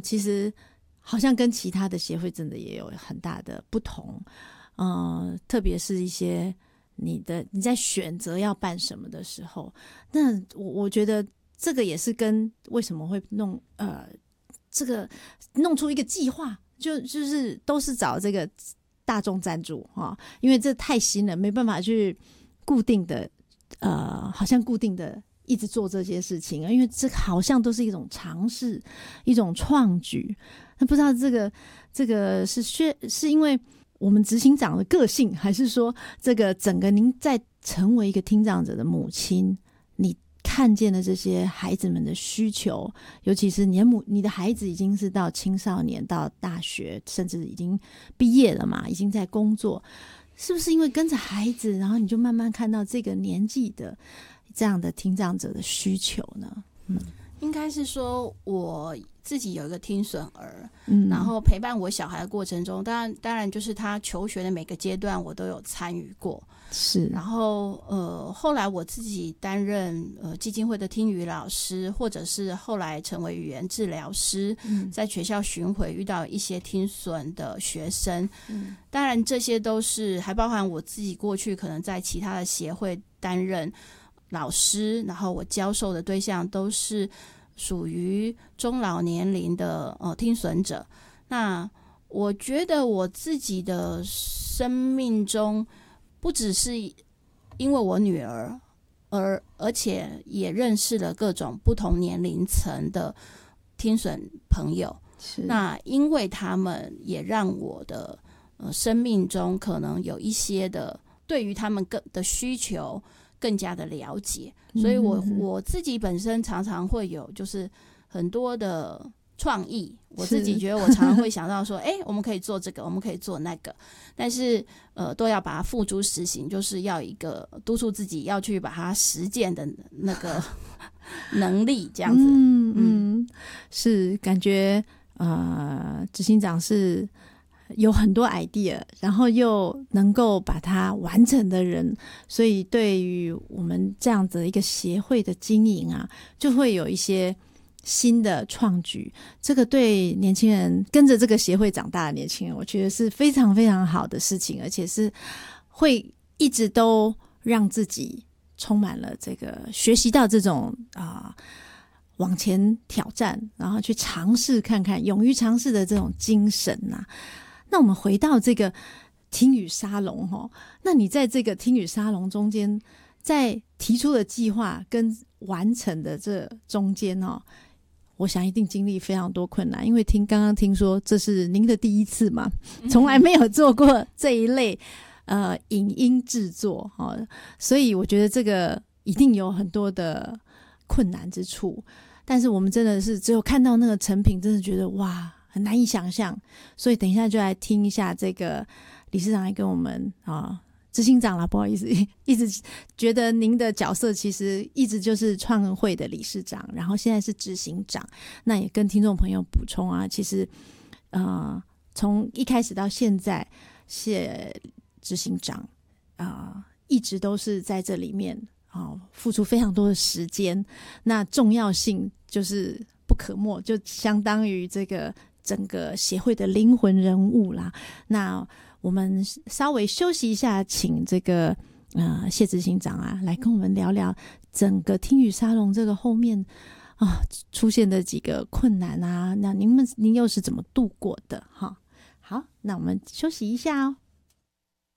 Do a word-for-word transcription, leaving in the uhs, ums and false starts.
其实好像跟其他的协会真的也有很大的不同，呃，特别是一些你的你在选择要办什么的时候，那我我觉得这个也是跟为什么会弄呃这个弄出一个计划，就就是都是找这个大众赞助哈，因为这太新了，没办法去固定的呃，好像固定的一直做这些事情，因为这好像都是一种尝试，一种创举。那不知道这个这个是是因为我们执行长的个性，还是说这个整个您在成为一个听障者的母亲，你看见了这些孩子们的需求，尤其是你的母你的孩子已经是到青少年到大学，甚至已经毕业了嘛，已经在工作，是不是因为跟着孩子，然后你就慢慢看到这个年纪的这样的听障者的需求呢？嗯， 应该是说我自己有一个听损儿， 嗯， 然后陪伴我小孩的过程中，当然当然就是他求学的每个阶段我都有参与过， 是。 然后呃，后来我自己担任呃基金会的听语老师，或者是后来成为语言治疗师， 嗯， 在学校巡回遇到一些听损的学生， 嗯， 当然这些都是还包含我自己过去可能在其他的协会担任老师，然后我教授的对象都是属于中老年龄的呃听损者。那我觉得我自己的生命中，不只是因为我女儿，而而且也认识了各种不同年龄层的听损朋友。那因为他们也让我的呃生命中可能有一些的对于他们更的需求更加的了解，所以我我自己本身常常会有就是很多的创意，我自己觉得我常常会想到说，哎，我们可以做这个，我们可以做那个，但是呃，都要把它付诸实行，就是要一个督促自己要去把它实践的那个能力，这样子。 嗯嗯，是感觉呃，执行长是有很多 idea， 然后又能够把它完成的人，所以对于我们这样子一个协会的经营啊，就会有一些新的创举。这个对年轻人跟着这个协会长大的年轻人，我觉得是非常非常好的事情，而且是会一直都让自己充满了这个学习到这种啊、呃、往前挑战，然后去尝试看看，勇于尝试的这种精神啊。那我们回到这个听语沙龙齁，那你在这个听语沙龙中间，在提出的计划跟完成的这中间哦，我想一定经历非常多困难，因为听刚刚听说这是您的第一次嘛，从来没有做过这一类呃影音制作哦，所以我觉得这个一定有很多的困难之处，但是我们真的是只有看到那个成品，真的觉得哇，很难以想象。所以等一下就来听一下这个理事长来跟我们啊，执行长啦，不好意思，一直觉得您的角色其实一直就是创会的理事长，然后现在是执行长。那也跟听众朋友补充啊，其实呃，从一开始到现在，谢执行长啊、呃，一直都是在这里面啊、呃，付出非常多的时间。那重要性就是不可没，就相当于这个整个协会的灵魂人物啦。那我们稍微休息一下，请这个呃谢执行长啊来跟我们聊聊整个听语沙龙这个后面啊出现的几个困难啊，那您们您又是怎么度过的哈？好，那我们休息一下哦。